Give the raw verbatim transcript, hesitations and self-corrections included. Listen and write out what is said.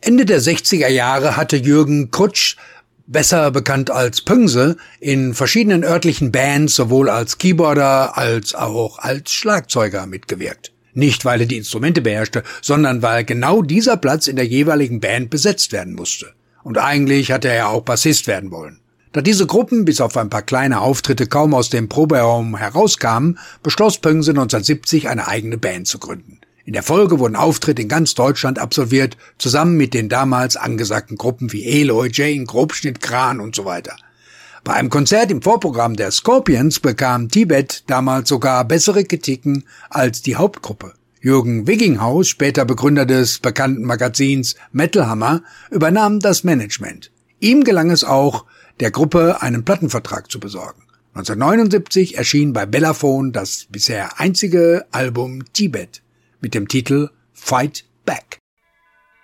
Ende der sechziger Jahre hatte Jürgen Krutsch, besser bekannt als Pöngse, in verschiedenen örtlichen Bands sowohl als Keyboarder als auch als Schlagzeuger mitgewirkt. Nicht, weil er die Instrumente beherrschte, sondern weil genau dieser Platz in der jeweiligen Band besetzt werden musste. Und eigentlich hatte er ja auch Bassist werden wollen. Da diese Gruppen bis auf ein paar kleine Auftritte kaum aus dem Proberaum herauskamen, beschloss Pöngse neunzehnhundertsiebzig eine eigene Band zu gründen. In der Folge wurden Auftritte in ganz Deutschland absolviert, zusammen mit den damals angesagten Gruppen wie Eloy, Jane, Grobschnitt, Kran und so weiter. Bei einem Konzert im Vorprogramm der Scorpions bekam Tibet damals sogar bessere Kritiken als die Hauptgruppe. Jürgen Wigginghaus, später Begründer des bekannten Magazins Metal Hammer, übernahm das Management. Ihm gelang es auch, der Gruppe einen Plattenvertrag zu besorgen. neunzehnhundertneunundsiebzig erschien bei Bellaphone das bisher einzige Album Tibet mit dem Titel Fight Back.